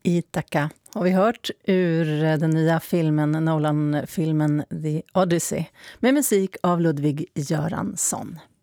Ithaka har vi hört ur den nya filmen, Nolan-filmen The Odyssey, med musik av Ludwig Göransson.